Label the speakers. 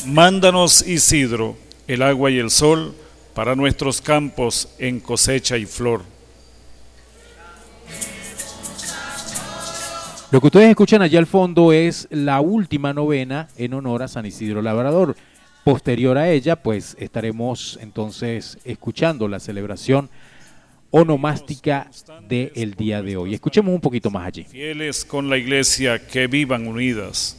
Speaker 1: Mándanos, Isidro, el agua y el sol para nuestros campos en cosecha y flor.
Speaker 2: Lo que ustedes escuchan allá al fondo es la última novena en honor a San Isidro Labrador. Posterior a ella, pues estaremos entonces escuchando la celebración onomástica del día de hoy. Escuchemos un poquito más allí.
Speaker 1: Fieles con la iglesia que vivan unidas.